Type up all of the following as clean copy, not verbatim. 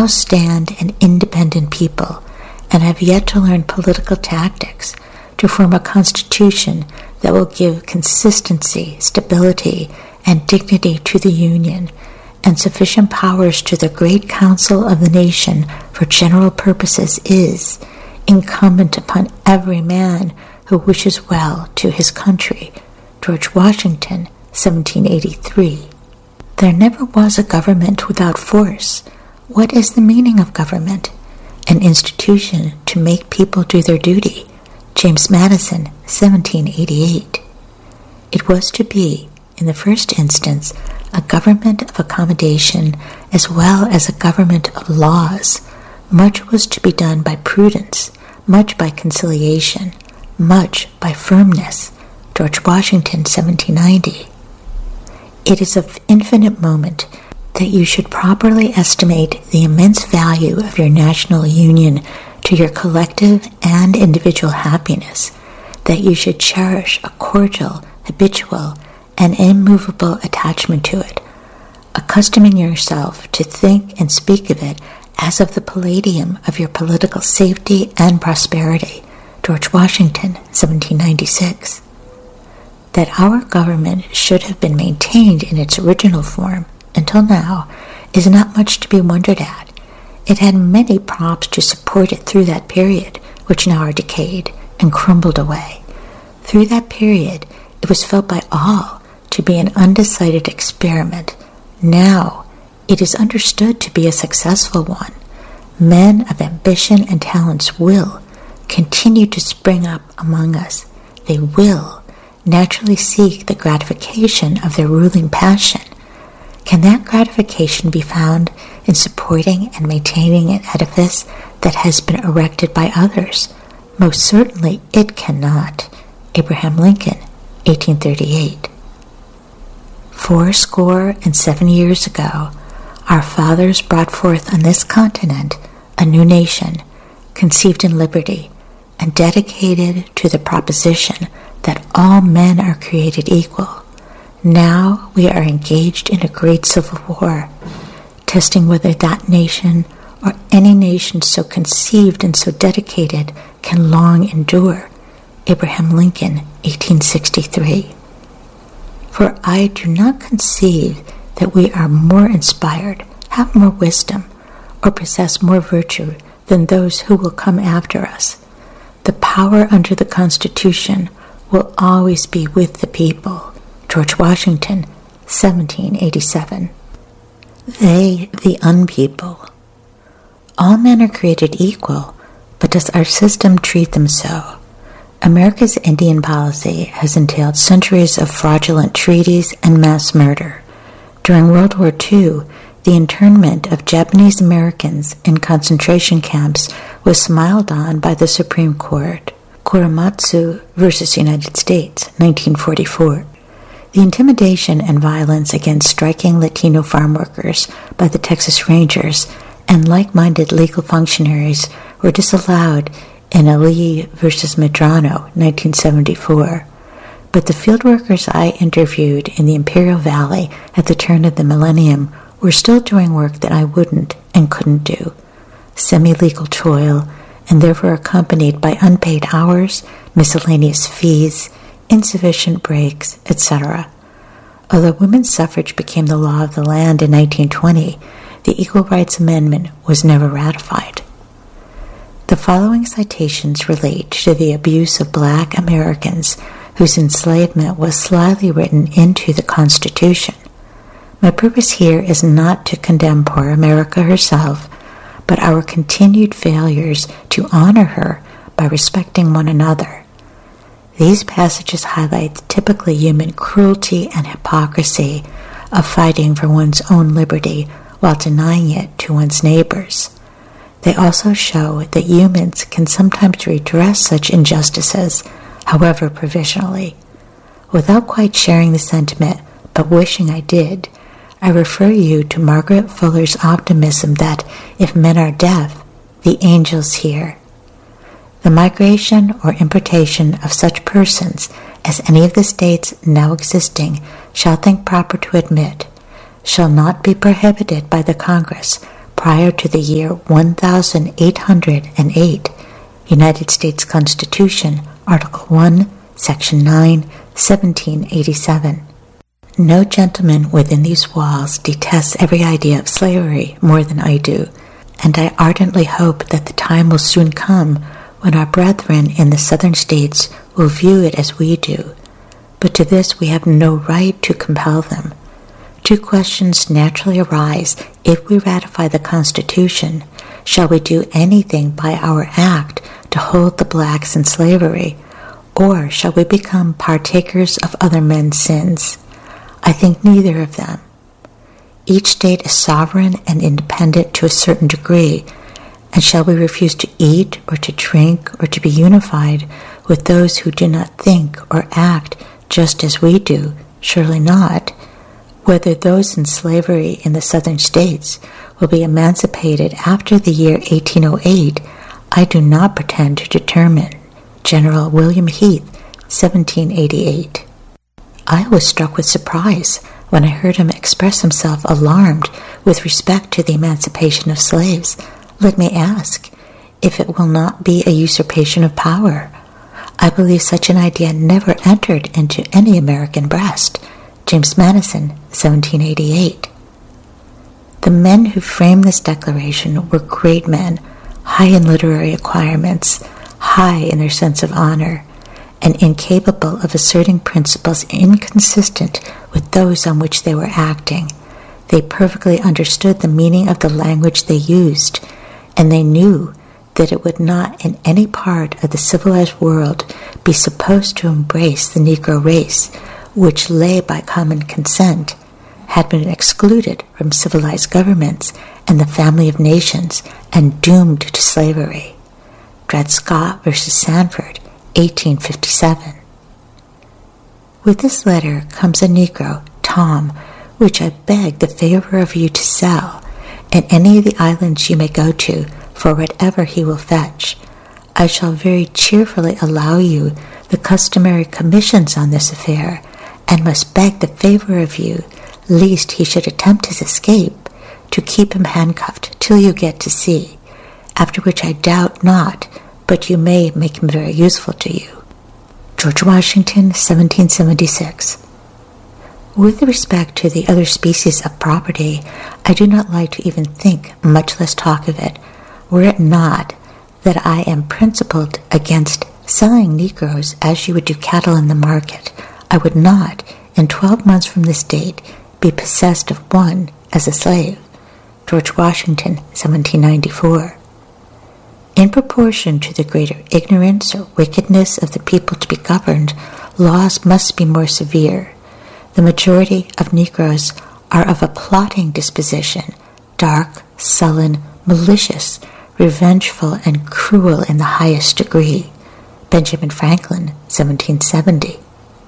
now stand an independent people and have yet to learn political tactics to form a constitution that will give consistency, stability, and dignity to the Union, and sufficient powers to the great council of the nation for general purposes is incumbent upon every man who wishes well to his country. George Washington, 1783. There never was a government without force. What is the meaning of government? An institution to make people do their duty. James Madison, 1788. It was to be, in the first instance, a government of accommodation as well as a government of laws. Much was to be done by prudence, much by conciliation, much by firmness. George Washington, 1790. It is of infinite moment that you should properly estimate the immense value of your national union to your collective and individual happiness, that you should cherish a cordial, habitual, and immovable attachment to it, accustoming yourself to think and speak of it as of the palladium of your political safety and prosperity. George Washington, 1796. That our government should have been maintained in its original form until now is not much to be wondered at. It had many props to support it through that period, which now are decayed and crumbled away. Through that period, it was felt by all to be an undecided experiment. Now, it is understood to be a successful one. Men of ambition and talents will continue to spring up among us. They will naturally seek the gratification of their ruling passion. Can that gratification be found in supporting and maintaining an edifice that has been erected by others? Most certainly it cannot. Abraham Lincoln, 1838. 77 years ago, our fathers brought forth on this continent a new nation, conceived in liberty, and dedicated to the proposition that all men are created equal. Now we are engaged in a great civil war, testing whether that nation or any nation so conceived and so dedicated can long endure. Abraham Lincoln, 1863. For I do not conceive that we are more inspired, have more wisdom, or possess more virtue than those who will come after us. The power under the Constitution will always be with the people. George Washington, 1787. They, the unpeople. All men are created equal, but does our system treat them so? America's Indian policy has entailed centuries of fraudulent treaties and mass murder. During World War II, the internment of Japanese Americans in concentration camps was smiled on by the Supreme Court. Korematsu v. United States, 1944. The intimidation and violence against striking Latino farm workers by the Texas Rangers and like-minded legal functionaries were disallowed in Ali v. Medrano, 1974. But the field workers I interviewed in the Imperial Valley at the turn of the millennium were still doing work that I wouldn't and couldn't do. Semi-legal toil, and therefore accompanied by unpaid hours, miscellaneous fees, insufficient breaks, etc. Although women's suffrage became the law of the land in 1920, the Equal Rights Amendment was never ratified. The following citations relate to the abuse of black Americans whose enslavement was slyly written into the Constitution. My purpose here is not to condemn poor America herself, but our continued failures to honor her by respecting one another. These passages highlight the typically human cruelty and hypocrisy of fighting for one's own liberty while denying it to one's neighbors. They also show that humans can sometimes redress such injustices, however provisionally. Without quite sharing the sentiment, but wishing I did, I refer you to Margaret Fuller's optimism that if men are deaf, the angels hear. The migration or importation of such persons as any of the states now existing shall think proper to admit, shall not be prohibited by the Congress, prior to the year 1808, United States Constitution, Article 1, Section 9, 1787. No gentleman within these walls detests every idea of slavery more than I do, and I ardently hope that the time will soon come when our brethren in the southern states will view it as we do. But to this we have no right to compel them. Two questions naturally arise if we ratify the Constitution. Shall we do anything by our act to hold the blacks in slavery, or shall we become partakers of other men's sins? I think neither of them. Each state is sovereign and independent to a certain degree, and shall we refuse to eat or to drink or to be unified with those who do not think or act just as we do? Surely not. Whether those in slavery in the southern states will be emancipated after the year 1808, I do not pretend to determine. General William Heath, 1788. I was struck with surprise when I heard him express himself alarmed with respect to the emancipation of slaves. Let me ask if it will not be a usurpation of power. I believe such an idea never entered into any American breast. James Madison, 1788. The men who framed this declaration were great men, high in literary acquirements, high in their sense of honor, and incapable of asserting principles inconsistent with those on which they were acting. They perfectly understood the meaning of the language they used, and they knew that it would not in any part of the civilized world be supposed to embrace the Negro race, which lay by common consent, had been excluded from civilized governments and the family of nations and doomed to slavery. Dred Scott v. Sanford, 1857. With this letter comes a Negro, Tom, which I beg the favor of you to sell, and any of the islands you may go to, for whatever he will fetch. I shall very cheerfully allow you the customary commissions on this affair, and must beg the favor of you, lest he should attempt his escape, to keep him handcuffed till you get to sea, after which I doubt not but you may make him very useful to you. George Washington, 1776. With respect to the other species of property, I do not like to even think, much less talk of it, were it not that I am principled against selling Negroes as you would do cattle in the market. I would not, in 12 months from this date, be possessed of one as a slave. George Washington, 1794. In proportion to the greater ignorance or wickedness of the people to be governed, laws must be more severe. The majority of Negroes are of a plotting disposition, dark, sullen, malicious, revengeful, and cruel in the highest degree. Benjamin Franklin, 1770.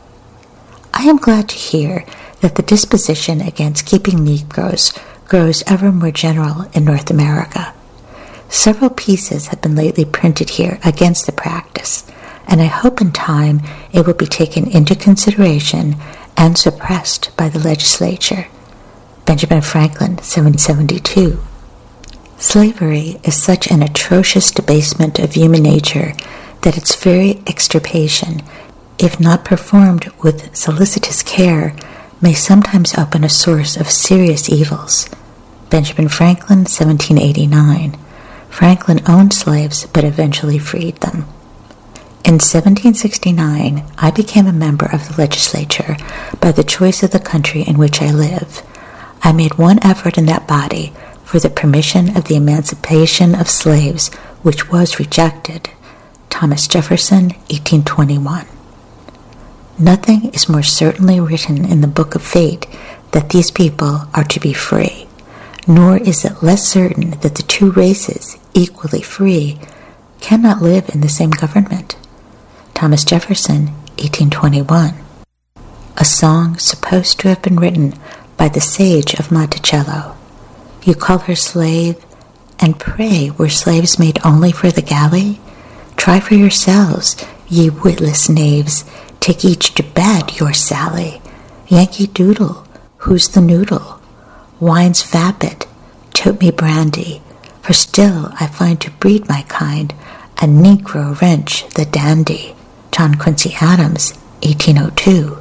I am glad to hear that the disposition against keeping Negroes grows ever more general in North America. Several pieces have been lately printed here against the practice, and I hope in time it will be taken into consideration and suppressed by the legislature. Benjamin Franklin, 1772. Slavery is such an atrocious debasement of human nature that its very extirpation, if not performed with solicitous care, may sometimes open a source of serious evils. Benjamin Franklin, 1789. Franklin owned slaves but eventually freed them. In 1769, I became a member of the legislature by the choice of the country in which I live. I made one effort in that body for the permission of the emancipation of slaves, which was rejected. Thomas Jefferson, 1821. Nothing is more certainly written in the book of fate that these people are to be free, nor is it less certain that the two races, equally free, cannot live in the same government. Thomas Jefferson, 1821. A song supposed to have been written by the sage of Monticello. You call her slave, and pray were slaves made only for the galley? Try for yourselves, ye witless knaves, take each to bed your Sally. Yankee Doodle, who's the noodle? Wine's vapid, tote me brandy, for still I find to breed my kind a Negro wrench the dandy. John Quincy Adams, 1802.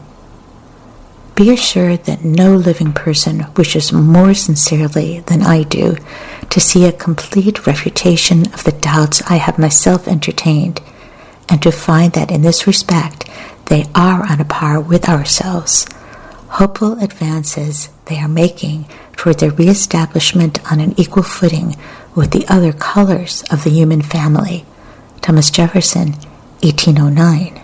Be assured that no living person wishes more sincerely than I do to see a complete refutation of the doubts I have myself entertained, and to find that in this respect they are on a par with ourselves. Hopeful advances they are making toward their reestablishment on an equal footing with the other colors of the human family. Thomas Jefferson, 1809.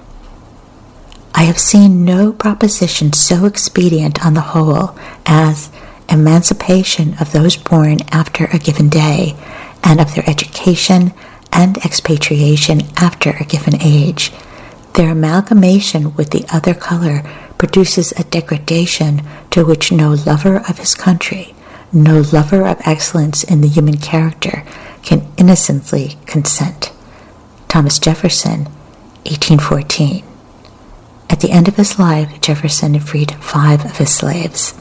I have seen no proposition so expedient on the whole as emancipation of those born after a given day, and of their education and expatriation after a given age. Their amalgamation with the other color produces a degradation to which no lover of his country, no lover of excellence in the human character, can innocently consent. Thomas Jefferson, 1814. At the end of his life, Jefferson freed 5 of his slaves.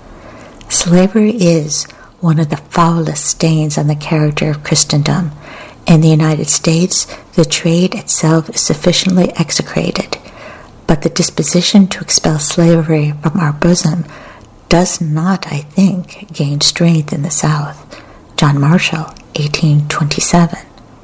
Slavery is one of the foulest stains on the character of Christendom. In the United States, the trade itself is sufficiently execrated, but the disposition to expel slavery from our bosom does not, I think, gain strength in the South. John Marshall, 1827.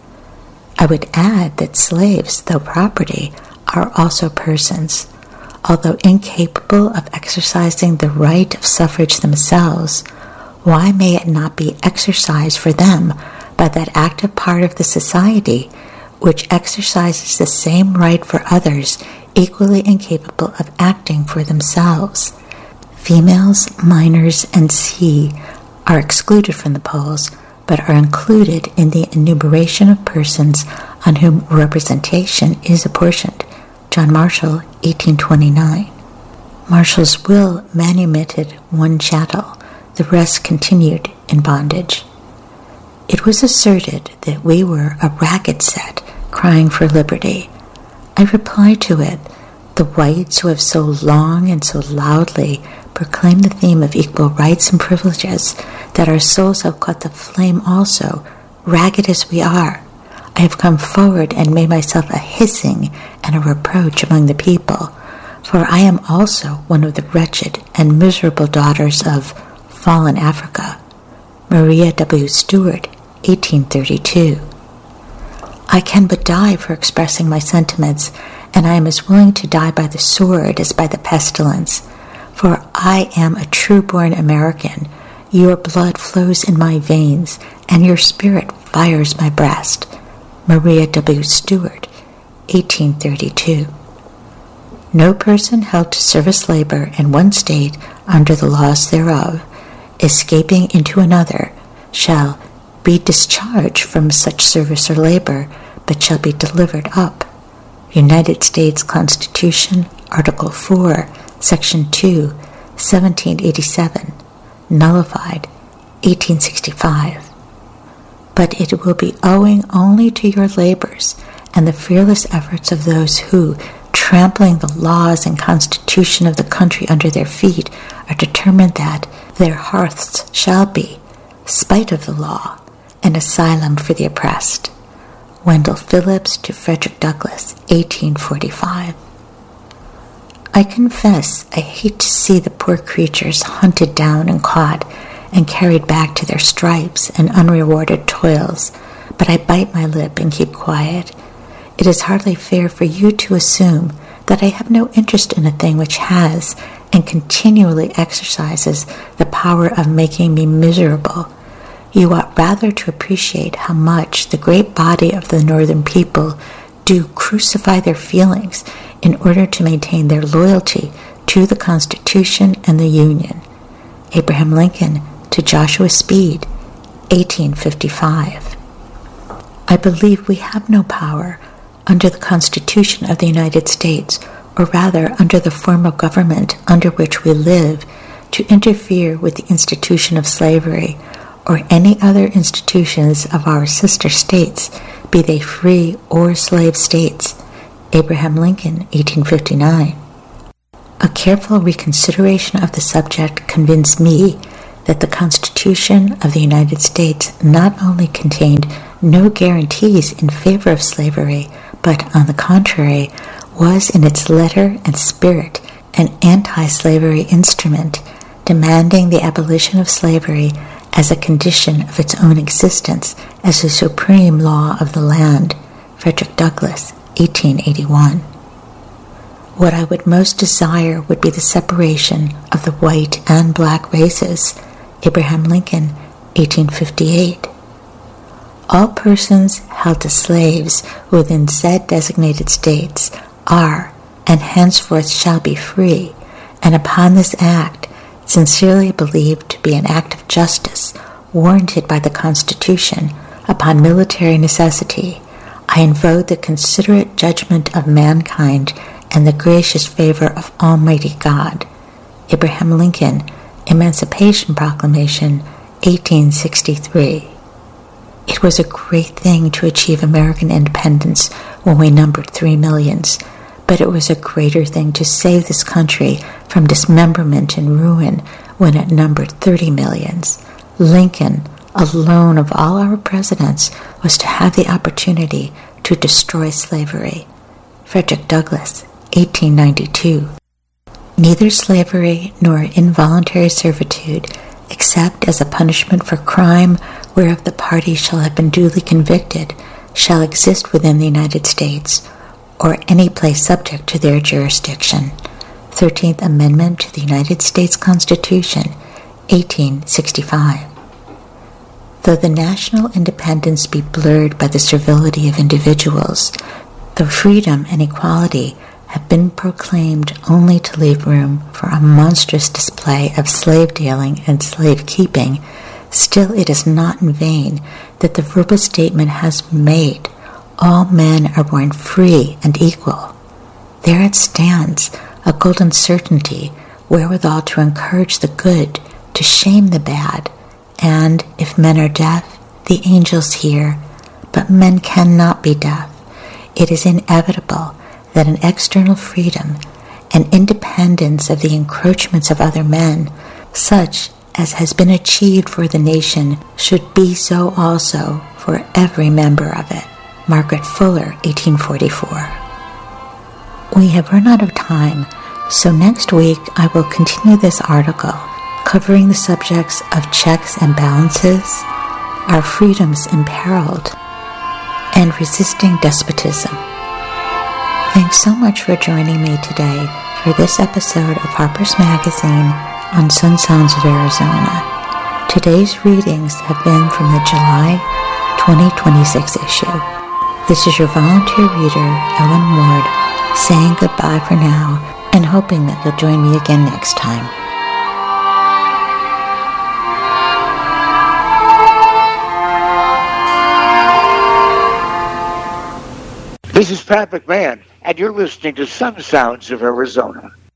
I would add that slaves, though property, are also persons. Although incapable of exercising the right of suffrage themselves, why may it not be exercised for them by that active part of the society which exercises the same right for others equally incapable of acting for themselves? Females, minors, and C are excluded from the polls, but are included in the enumeration of persons on whom representation is apportioned. John Marshall, 1829. Marshall's will manumitted 1 chattel, the rest continued in bondage. It was asserted that we were a ragged set crying for liberty. I replied to it, the whites who have so long and so loudly proclaimed the theme of equal rights and privileges, that our souls have caught the flame also, ragged as we are. I have come forward and made myself a hissing and a reproach among the people, for I am also one of the wretched and miserable daughters of fallen Africa. Maria W. Stewart, 1832. I can but die for expressing my sentiments, and I am as willing to die by the sword as by the pestilence, for I am a true-born American. Your blood flows in my veins, and your spirit fires my breast. Maria W. Stewart, 1832. No person held to service labor in one state under the laws thereof, escaping into another, shall be discharged from such service or labor, but shall be delivered up. United States Constitution, Article 4, Section 2, 1787, nullified, 1865. But it will be owing only to your labors and the fearless efforts of those who, trampling the laws and constitution of the country under their feet, are determined that their hearths shall be, spite of the law, an asylum for the oppressed. Wendell Phillips to Frederick Douglass, 1845. I confess I hate to see the poor creatures hunted down and caught and carried back to their stripes and unrewarded toils, but I bite my lip and keep quiet. It is hardly fair for you to assume that I have no interest in a thing which has and continually exercises the power of making me miserable. You ought rather to appreciate how much the great body of the Northern people do crucify their feelings in order to maintain their loyalty to the Constitution and the Union. Abraham Lincoln to Joshua Speed, 1855. I believe we have no power under the Constitution of the United States, or rather under the form of government under which we live, to interfere with the institution of slavery or any other institutions of our sister states, be they free or slave states. Abraham Lincoln, 1859. A careful reconsideration of the subject convinced me that the Constitution of the United States not only contained no guarantees in favor of slavery, but, on the contrary, was in its letter and spirit an anti-slavery instrument, demanding the abolition of slavery as a condition of its own existence as the supreme law of the land. Frederick Douglass, 1881. What I would most desire would be the separation of the white and black races. Abraham Lincoln, 1858. All persons held as slaves within said designated states are, and henceforth shall be free, and upon this act, sincerely believed to be an act of justice, warranted by the Constitution, upon military necessity, I invoke the considerate judgment of mankind and the gracious favor of Almighty God. Abraham Lincoln, Emancipation Proclamation, 1863. It was a great thing to achieve American independence when we numbered 3 millions, but it was a greater thing to save this country from dismemberment and ruin when it numbered 30 millions. Lincoln, alone of all our presidents, was to have the opportunity to destroy slavery. Frederick Douglass, 1892. Neither slavery nor involuntary servitude, except as a punishment for crime whereof the party shall have been duly convicted, shall exist within the United States, or any place subject to their jurisdiction. 13th Amendment to the United States Constitution, 1865. Though the national independence be blurred by the servility of individuals, though freedom and equality have been proclaimed only to leave room for a monstrous display of slave-dealing and slave-keeping, still it is not in vain that the verbal statement has been made: all men are born free and equal. There it stands, a golden certainty wherewithal to encourage the good, to shame the bad, and, if men are deaf, the angels hear. But men cannot be deaf. It is inevitable that an external freedom, an independence of the encroachments of other men, such as has been achieved for the nation, should be so also for every member of it. Margaret Fuller, 1844. We have run out of time, so next week I will continue this article covering the subjects of checks and balances, our freedoms imperiled, and resisting despotism. Thanks so much for joining me today for this episode of Harper's Magazine on Sun Sounds of Arizona. Today's readings have been from the July 2026 issue. This is your volunteer reader, Ellen Ward, saying goodbye for now and hoping that you'll join me again next time. This is Pat McMahon, and you're listening to Sun Sounds of Arizona.